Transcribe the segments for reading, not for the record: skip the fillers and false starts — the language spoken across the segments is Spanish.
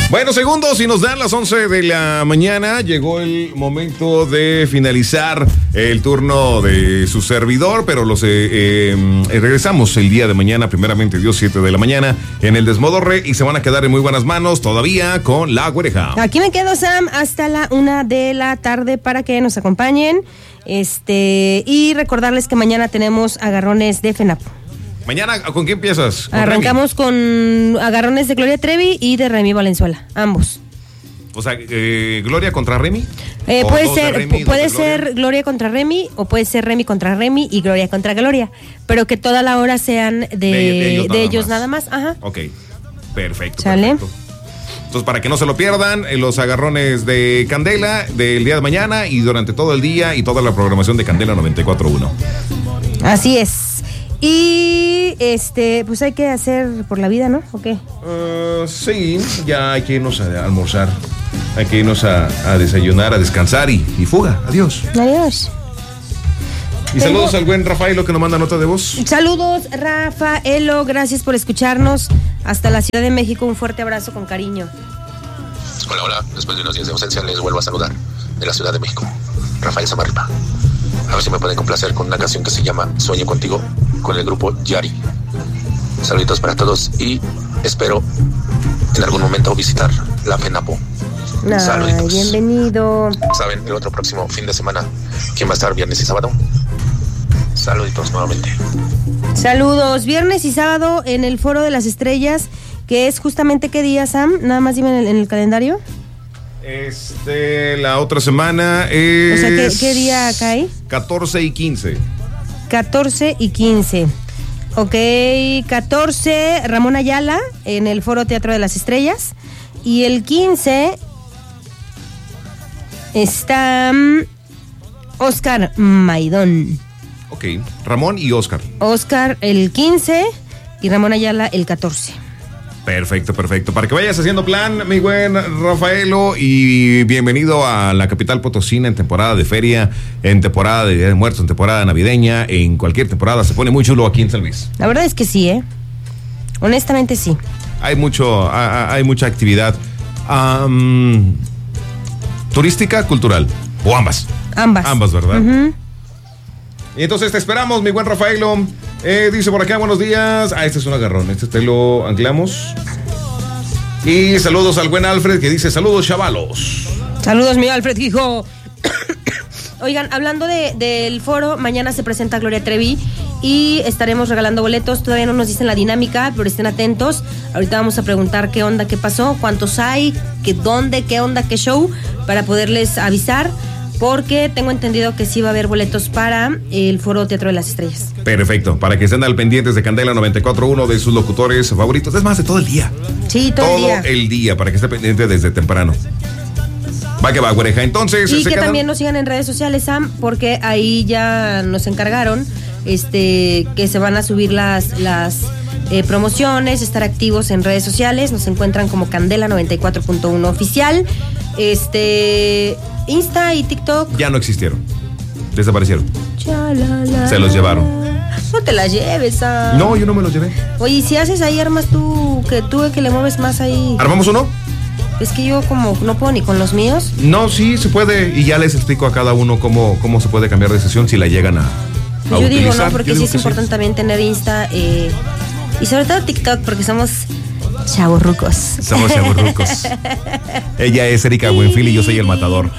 Bueno, segundos y nos dan las 11 de la mañana. Llegó el momento de finalizar el turno de su servidor, pero regresamos el día de mañana, primeramente Dios, 7 de la mañana, en el Desmodorre, y se van a quedar en muy buenas manos todavía con La Güereja. Aquí me quedo, Sam, hasta la 1 de la tarde para que nos acompañen. Y recordarles que mañana tenemos agarrones de FENAPO. Mañana, ¿con quién empiezas? Arrancamos con agarrones de Gloria Trevi y de Remy Valenzuela, ambos. O sea, ¿Gloria contra Remy? Puede ser Gloria contra Remy, o puede ser Remy contra Remy y Gloria contra Gloria, pero que toda la hora sean de ellos nada más. Ajá. Ok, perfecto. ¿Sale? Perfecto. Entonces, para que no se lo pierdan, los agarrones de Candela del día de mañana y durante todo el día y toda la programación de Candela 94.1. Así es. Y pues hay que hacer por la vida, ¿no? ¿O qué? Sí, ya hay que irnos a almorzar, hay que irnos a desayunar, a descansar y fuga. Adiós. Adiós. Y saludos al buen Rafaelo que nos manda nota de voz. Saludos, Rafaelo, gracias por escucharnos. Hasta la Ciudad de México, un fuerte abrazo con cariño. Hola, después de unos días de ausencia les vuelvo a saludar de la Ciudad de México, Rafael Samarripa. A ver si me pueden complacer con una canción que se llama Sueño Contigo, con el grupo Yari. Saluditos para todos y espero en algún momento visitar la FENAPO. Saluditos. Bienvenido. ¿Saben el otro próximo fin de semana quién va a estar viernes y sábado? Saluditos nuevamente. Saludos, viernes y sábado en el Foro de las Estrellas, que es justamente ¿qué día, Sam? Nada más dime en el calendario. La otra semana es... O sea, ¿qué día cae? 14 y 15. 14 y 15. Ok, 14, Ramón Ayala, en el Foro Teatro de las Estrellas. Y el 15 está Oscar Maidón. Ok, Ramón y Oscar. Oscar el 15 y Ramón Ayala el 14. Perfecto. Para que vayas haciendo plan, mi buen Rafaelo, y bienvenido a la capital potosina en temporada de feria, en temporada de Día de Muertos, en temporada navideña, en cualquier temporada. Se pone muy chulo aquí en San Luis. La verdad es que sí, honestamente sí. Hay mucha actividad turística, cultural, o ambas. Ambas, ¿verdad? Uh-huh. Y entonces te esperamos, mi buen Rafaelo. Dice por acá, buenos días. Este es un agarrón, te lo anclamos. Y saludos al buen Alfred, que dice, saludos, chavalos. Saludos, mi Alfred, hijo. Oigan, hablando del foro, mañana se presenta Gloria Trevi y estaremos regalando boletos. Todavía no nos dicen la dinámica, pero estén atentos. Ahorita vamos a preguntar qué onda, qué pasó, cuántos hay, dónde, qué onda, qué show, para poderles avisar. Porque tengo entendido que sí va a haber boletos para el Foro Teatro de las Estrellas. Perfecto, para que estén al pendientes de Candela 94.1, de sus locutores favoritos. Es más, de todo el día. Sí, todo el día, para que esté pendiente desde temprano. Va que va, güereja. Entonces... Y que también nos sigan en redes sociales, Sam, porque ahí ya nos encargaron que se van a subir las promociones, estar activos en redes sociales. Nos encuentran como Candela 94.1 oficial. Insta y TikTok ya no existieron, desaparecieron. Chalala. Se los llevaron. No te las lleves, Sam. No, yo no me los llevé. Oye, ¿y si haces ahí, armas tú que le mueves más ahí? ¿Armamos uno? Es que yo como no puedo ni con los míos. No, sí, se puede. Y ya les explico a cada uno cómo se puede cambiar de sesión si la llegan a yo utilizar. Digo, no, porque sí es importante también tener Insta y sobre todo TikTok, porque somos chavorrucos. Somos chavorrucos. Ella es Erika Buenfil y yo soy el matador.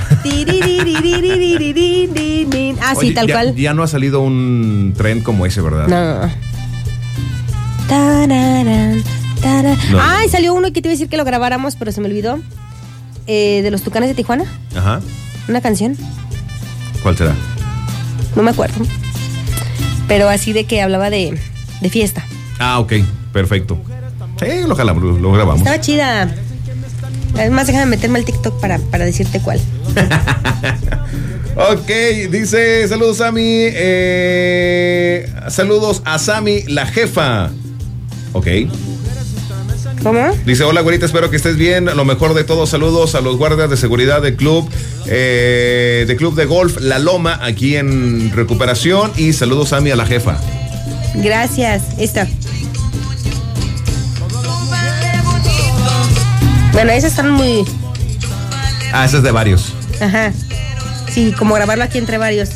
Sí, tal cual. Ya no ha salido un tren como ese, ¿verdad? No. Tararán, tararán. No. Ay, salió uno que te iba a decir que lo grabáramos, pero se me olvidó. De los Tucanes de Tijuana. Ajá. Una canción. ¿Cuál será? No me acuerdo. Pero así de que hablaba de fiesta. Ah, ok, perfecto. Sí, lo jalamos, lo grabamos. Estaba chida. Además, déjame meterme al TikTok para decirte cuál. Ok, dice, saludos Sammy. Saludos a Sammy, la jefa. Ok. ¿Cómo? Dice, hola güerita, espero que estés bien. Lo mejor de todo, saludos a los guardias de seguridad del club de golf La Loma, aquí en recuperación. Y saludos Sammy a la jefa. Gracias. Esta. Bueno, esas están muy... Ah, ese es de varios. Ajá. Sí, como grabarlo aquí entre varios.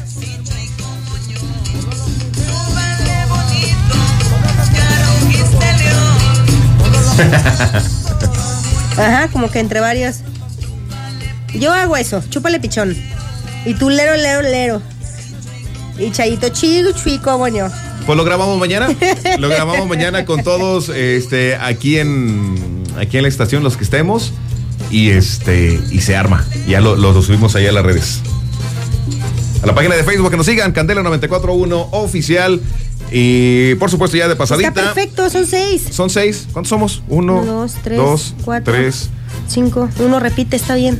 Ajá, como que entre varios. Yo hago eso, chúpale pichón. Y tú lero, lero, lero. Y Chayito chico, bueno. Pues lo grabamos mañana. Lo grabamos mañana con todos aquí en la estación, los que estemos. Y se arma. Ya lo subimos ahí a las redes. A la página de Facebook que nos sigan, Candela 94.1 oficial. Y por supuesto ya de pasadita. Está perfecto, son 6. Son 6. ¿Cuántos somos? 1, 2, 3, 4, 5. Uno repite, está bien.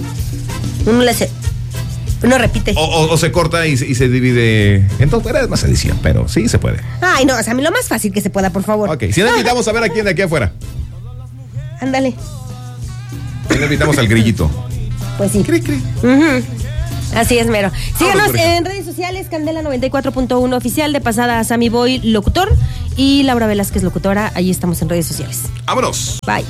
Uno repite. O se corta y se divide. Entonces era más edición, pero sí se puede. Ay, no, o sea, lo más fácil que se pueda, por favor. Ok, si no invitamos a ver a quién de aquí afuera. Ándale. Si no invitamos al grillito. Pues sí. Cri, cri. Así es, mero. Síganos en redes sociales, Candela 94.1 oficial, de pasada a Sammy Boy, locutor, y Laura Velázquez, locutora. Ahí estamos en redes sociales. ¡Vámonos! Bye.